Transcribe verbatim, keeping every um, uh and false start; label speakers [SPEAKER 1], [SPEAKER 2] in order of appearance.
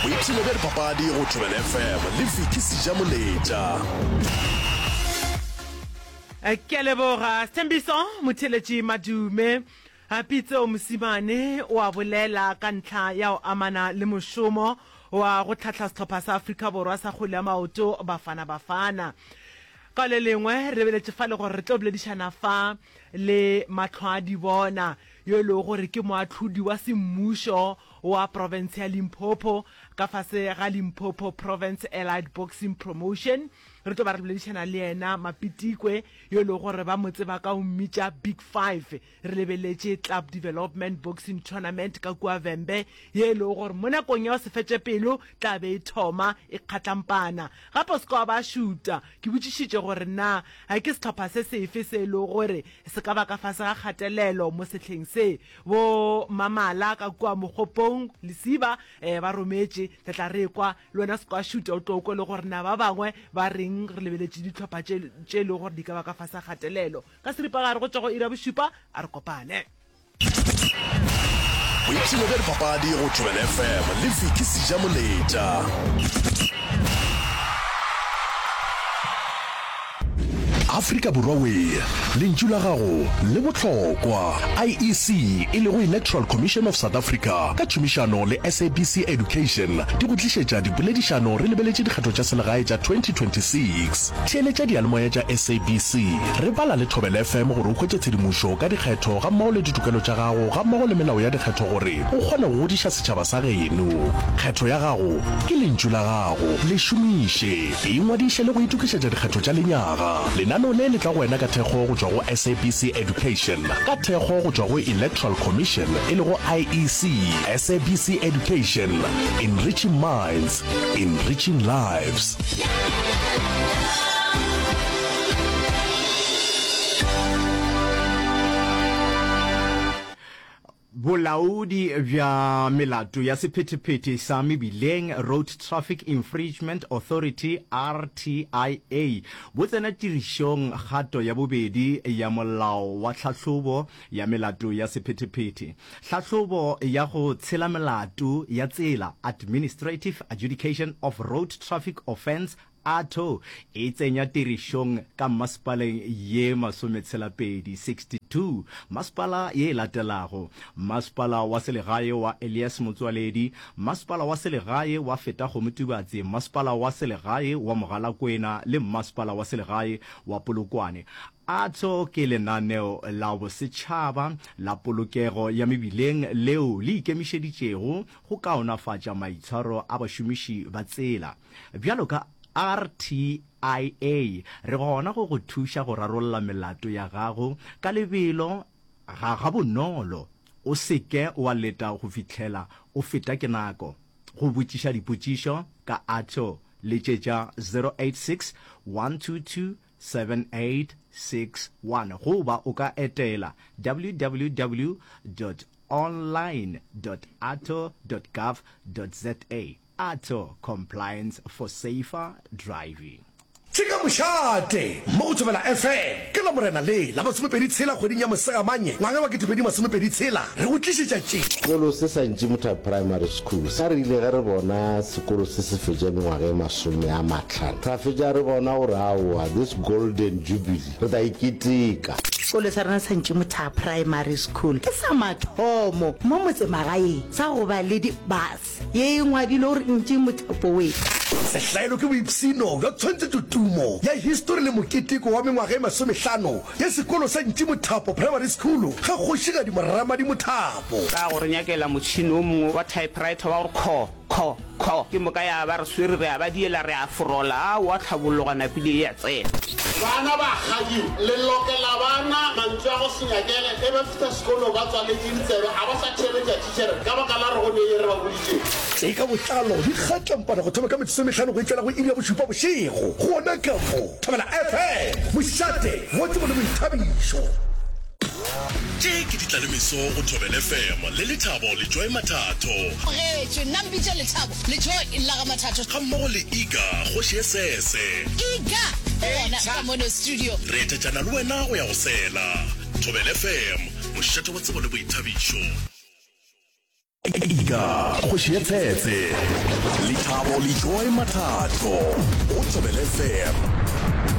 [SPEAKER 1] boipshino bja dipapadi go Thobela F M le Vicky Sijamoletša.
[SPEAKER 2] Ke a leboga Sthembiso Motheletši Madume a pitso mosimane o a bolela ka ntlha ya o amana le mošomo wa go tlhatla setlhopha sa Afrika Borwa sa kgwele ya maoto Bafana Bafana. Ka le lengwe re beletše fa le gore re tlo boledišana fa le Matlhwadi bona yo le gore ke moatlhodi wa semmušo wa province ya Limpopo ka fase ga Limpopo Province Allied Boxing Promotion. Re tlo ba re boledišana le yena Mapitikwe yo le gore ba motse ba ka o mmitša Big Five. Re lebeletše Club Development Boxing Tournament ka kua Vembe ye le gore mo nakong ya se fetše pelo tla be e thoma e kgatlampana gape se ka ba shuta ke botšišitše gore na ha ke setlhopha se sefe se le gore se ka ba ka fase ga kgatelelo mo setlheng se bo Mamala ka kua Mogopong Lesiba eh ba rometše tla re kwa le wena se ka shuta o tlo go le gore na ba bangwe ba reng re lebeletše ditlhopha tše le gore di ka ba ka fase ga kgatelelo ka seripa ga re go tšwa go ira bošupa a re kopane.
[SPEAKER 1] Boipshino bja dipapadi go Thobela F M le Vicky Sijamoletša. Afrika Borwa we lentšu la gago le bohlokwa. I E C e le go Electoral Commission of South Africa ka tšhomišano le S A B C Education di go tlišetša dipoledišano re lebeletše dikgetho tša selegae tša twenty twenty-six. Theeletša dialemoya tša S A B C re bala le Thobela F M gore o hwetše tshedimošo ka dikgetho ga mmogo le ditokelo tša gago ga mmogo le melao ya dikgetho gore o kgone go godiša setšhaba sa geno. Kgetho ya gago ke lentšu la gago le šomiše e ingwadiše le go itukišetša dikgetho tša lenyaga. Lenano le le tla go wena ka thekgo go tšwa go S A B C Education ka thekgo go tšwa go Electoral Commission e le go I E C. S A B C Education, enriching minds, enriching lives.
[SPEAKER 3] Bolaodi vya melato ya sephethephethe sa mebileng Road Traffic Infringement Authority R T I A bo tsena tirišong kgato ya bobedi ya molao wa tlhahlobo ya melato ya sephethephethe. Tlhahlobo ya go tshela melato ya tsela, Administrative Adjudication of Road Traffic Offence A T O, e tsenya tirišong ka masepaleng ye masometshela-pedi sixty-two. Masepala ye latelago: masepala wa selegae wa Elias Motswaledi, masepala wa selegae wa Fetago Motubatsi, masepala wa selegae wa Mogalakwena le masepala wa selegae wa Polokwane. A T O ke lenaneo la bosetšhaba la polokego ya mebileng leo le ikemišeditšego go kaonafatša maitshwaro a bašomiši ba tsela. Bjalo ka R T I A re gona go go thuša go rarolla melato ya gago ka lebelo ga ga bonolo. O seke wa leta go fitlhela o feta ke nako. Go botšiša dipotšišo ka A T O letšetša zero eight six one two two seven eight six one goba o ka etela w w w dot online dot a t o dot gov dot za. A T O, compliance for safer driving.
[SPEAKER 1] Tšeka mošate mo Thobela F M ke la morena le la masomepedi tshela kgweding ya Mosegamanye ngwaga wa ketepedi masomepedi tshela re go tlišetša tše.
[SPEAKER 4] Sekolo se sa Ntšimotha Primary School sa re ile ge re bona sekolo se se fetša mengwaga ye masome a matlhano ra fetša re bona gore aowa this golden jubilee re ta iketeka.
[SPEAKER 5] Sekolo sa rena sa Ntšimotha Primary School ke sa mathomo mo motsemagaeng sa go ba le dibus ye ngwadile gore Ntšimotha powe
[SPEAKER 1] sehlaelo ke boipshino bja tshwantse tutumo ya history le moketeko wa mengwaga ye masomehlano ya sekolo sa Ntšimotha Primary School ga kgošigadi Moramadi Mothapo
[SPEAKER 6] ka gore nyakela motšhini o mongwe wa typewriter wa gore kho kho kho ke moka ya ba re swere re a ba diela re a forola a wa tlhabologana pele ya tsena.
[SPEAKER 7] Bana ba gadi le lokela bana mantswe a go senyakele e ba feta sekolo ba tswa le dintsebe ga ba sa tšheletša tšitšhere ka baka la re go ne re ba boditše
[SPEAKER 1] tse ka botlalo di kgatlampana go thoma ka metsomehlano go itlela go iri ya bošupa bošego gona ka mo Thobela F M mošate mo tsebo le boithabišo. Tše ke ditlalemeso go Thobela F M le Lethabo le Joy Mathato
[SPEAKER 8] ge nna mbitša Lethabo le Joy la ga Mathato
[SPEAKER 1] ga mmogo le Iga Kgoši Esese.
[SPEAKER 8] Iga bona ka mono studio
[SPEAKER 1] re etšana le wena go ya go sela. Thobela F M mošate wa tsebo le boithabišo. Ika kgoši ya tshetse Lethabo Lejoy Mathatho o Thobela F M.